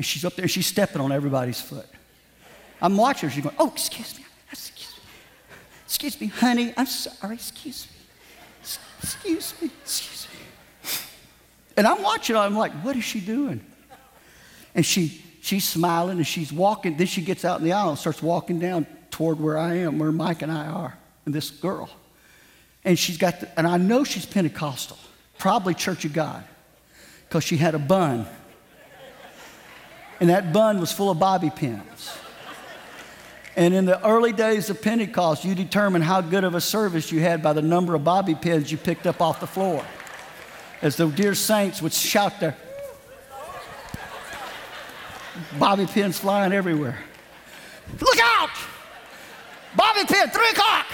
And she's up there, and she's stepping on everybody's foot. I'm watching her. She's going, oh, excuse me. Excuse me, honey. I'm sorry. Excuse me. And I'm watching her. I'm like, what is she doing? And she's smiling, and she's walking. Then she gets out in the aisle and starts walking down toward where I am, where Mike and I are, and this girl. And and I know she's Pentecostal, probably Church of God, because she had a bun. And that bun was full of bobby pins. And in the early days of Pentecost, you determined how good of a service you had by the number of bobby pins you picked up off the floor. As the dear saints would shout their bobby pins flying everywhere. Look out! Bobby pin, 3 o'clock!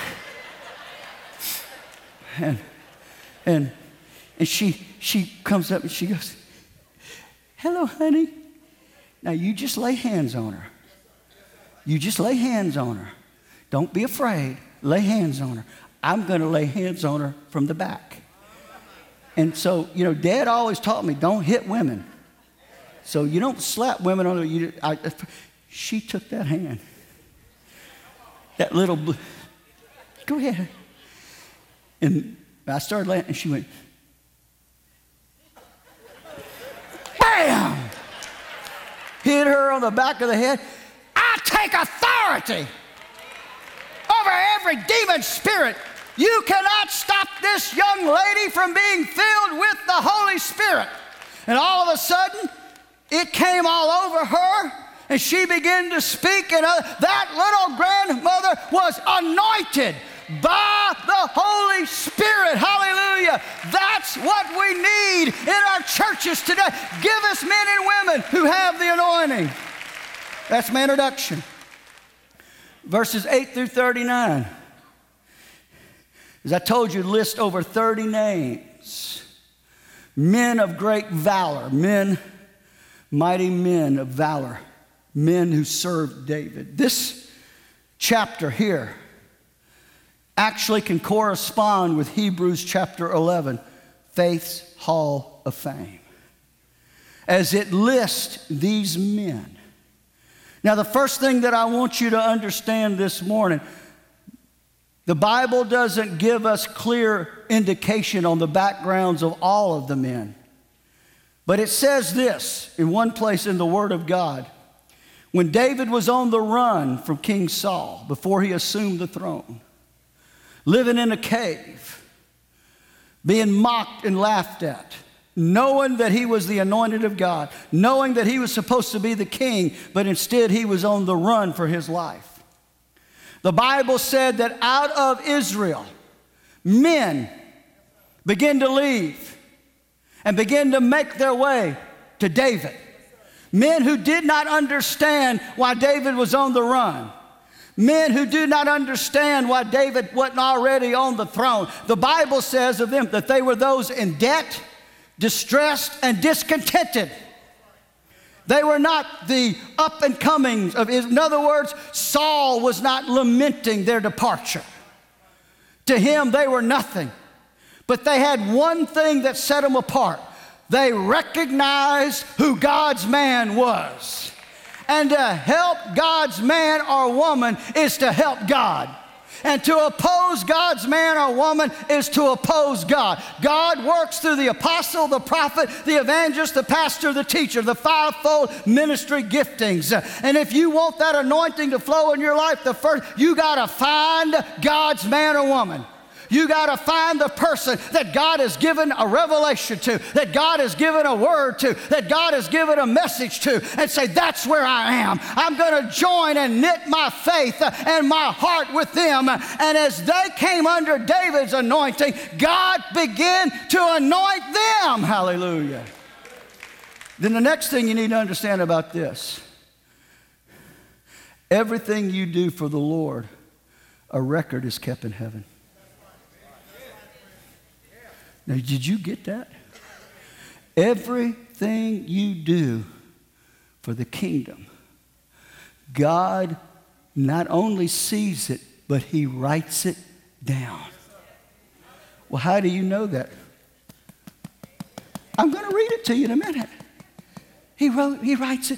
And she comes up and she goes, hello, honey. Now you just lay hands on her. You just lay hands on her. Don't be afraid. Lay hands on her. I'm going to lay hands on her from the back. And so, Dad always taught me, don't hit women. So you don't slap women on her. She took that hand. That little blue. Go ahead. And I started laying, and she went, bam! Hit her on the back of the head. I take authority over every demon spirit. You cannot stop this young lady from being filled with the Holy Spirit. And all of a sudden, it came all over her, and she began to speak, and that little grandmother was anointed by the Holy Spirit. Hallelujah. That's what we need in our churches today. Give us men and women who have the anointing. That's my introduction. Verses 8 through 39. As I told you, list over 30 names. Men of great valor. Mighty men of valor. Men who served David. This chapter here actually can correspond with Hebrews chapter 11, Faith's Hall of Fame, as it lists these men. Now, the first thing that I want you to understand this morning, the Bible doesn't give us clear indication on the backgrounds of all of the men. But it says this in one place in the Word of God. When David was on the run from King Saul before he assumed the throne, living in a cave, being mocked and laughed at, knowing that he was the anointed of God, knowing that he was supposed to be the king, but instead he was on the run for his life. The Bible said that out of Israel, men began to leave and begin to make their way to David. Men who did not understand why David was on the run. Men who do not understand why David wasn't already on the throne. The Bible says of them that they were those in debt, distressed, and discontented. They were not the up and comings of Israel. In other words, Saul was not lamenting their departure. To him, they were nothing. But they had one thing that set them apart. They recognized who God's man was. And to help God's man or woman is to help God. And to oppose God's man or woman is to oppose God. God works through the apostle, the prophet, the evangelist, the pastor, the teacher, the fivefold ministry giftings. And if you want that anointing to flow in your life, you got to find God's man or woman. You got to find the person that God has given a revelation to, that God has given a word to, that God has given a message to, and say, that's where I am. I'm going to join and knit my faith and my heart with them. And as they came under David's anointing, God began to anoint them. Hallelujah. Then the next thing you need to understand about this, everything you do for the Lord, a record is kept in heaven. Now, did you get that? Everything you do for the kingdom, God not only sees it, but he writes it down. Well, how do you know that? I'm going to read it to you in a minute. He writes it